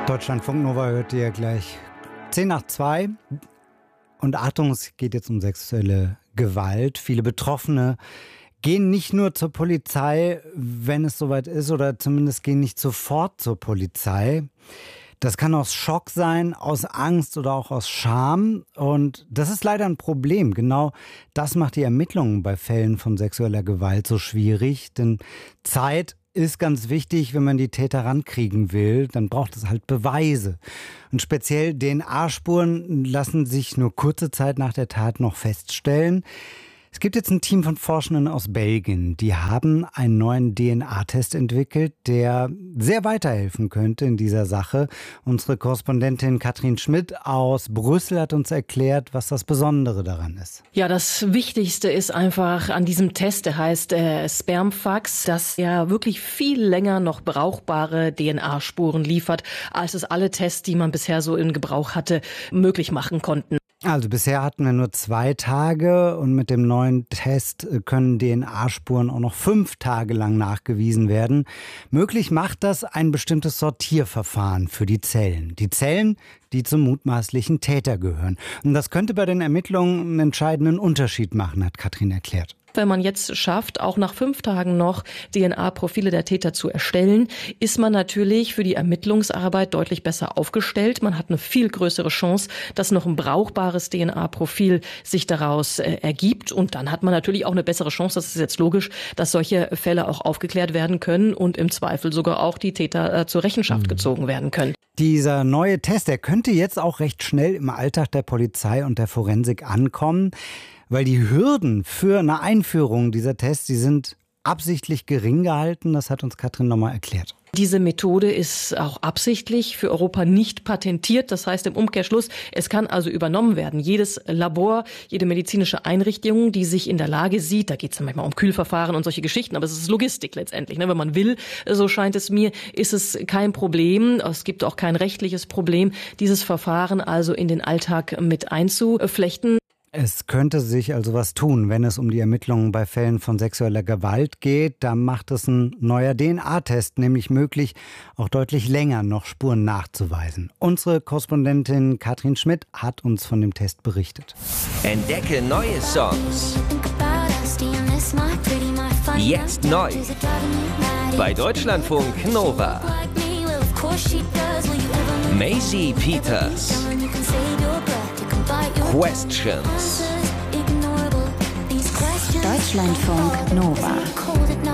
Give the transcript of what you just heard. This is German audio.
Deutschlandfunk Nova hört ihr gleich 1:10 und Achtung, es geht jetzt um sexuelle Gewalt. Viele Betroffene gehen nicht nur zur Polizei, wenn es soweit ist, oder zumindest gehen nicht sofort zur Polizei. Das kann aus Schock sein, aus Angst oder auch aus Scham. Und das ist leider ein Problem. Genau das macht die Ermittlungen bei Fällen von sexueller Gewalt so schwierig. Denn Zeit ist ganz wichtig, wenn man die Täter rankriegen will. Dann braucht es halt Beweise. Und speziell DNA-Spuren lassen sich nur kurze Zeit nach der Tat noch feststellen. Es gibt jetzt ein Team von Forschenden aus Belgien, die haben einen neuen DNA-Test entwickelt, der sehr weiterhelfen könnte in dieser Sache. Unsere Korrespondentin Katrin Schmidt aus Brüssel hat uns erklärt, was das Besondere daran ist. Ja, das Wichtigste ist einfach an diesem Test, der heißt Spermfax, dass er wirklich viel länger noch brauchbare DNA-Spuren liefert, als es alle Tests, die man bisher so in Gebrauch hatte, möglich machen konnten. Also bisher hatten wir nur 2 Tage und mit dem neuen Test können DNA-Spuren auch noch 5 Tage lang nachgewiesen werden. Möglich macht das ein bestimmtes Sortierverfahren für die Zellen. Die Zellen, die zum mutmaßlichen Täter gehören. Und das könnte bei den Ermittlungen einen entscheidenden Unterschied machen, hat Katrin erklärt. Wenn man jetzt schafft, auch nach 5 Tagen noch DNA-Profile der Täter zu erstellen, ist man natürlich für die Ermittlungsarbeit deutlich besser aufgestellt. Man hat eine viel größere Chance, dass noch ein brauchbares DNA-Profil sich daraus ergibt. Und dann hat man natürlich auch eine bessere Chance, das ist jetzt logisch, dass solche Fälle auch aufgeklärt werden können und im Zweifel sogar auch die Täter zur Rechenschaft gezogen werden können. Dieser neue Test, der könnte jetzt auch recht schnell im Alltag der Polizei und der Forensik ankommen. Weil die Hürden für eine Einführung dieser Tests, die sind absichtlich gering gehalten. Das hat uns Katrin nochmal erklärt. Diese Methode ist auch absichtlich für Europa nicht patentiert. Das heißt im Umkehrschluss, es kann also übernommen werden. Jedes Labor, jede medizinische Einrichtung, die sich in der Lage sieht, da geht es dann manchmal um Kühlverfahren und solche Geschichten, aber es ist Logistik letztendlich. Wenn man will, so scheint es mir, ist es kein Problem. Es gibt auch kein rechtliches Problem, dieses Verfahren also in den Alltag mit einzuflechten. Es könnte sich also was tun, wenn es um die Ermittlungen bei Fällen von sexueller Gewalt geht. Da macht es ein neuer DNA-Test nämlich möglich, auch deutlich länger noch Spuren nachzuweisen. Unsere Korrespondentin Katrin Schmidt hat uns von dem Test berichtet. Entdecke neue Songs. Jetzt neu. Bei Deutschlandfunk Nova. Maisie Peters. Questions. Deutschlandfunk Nova.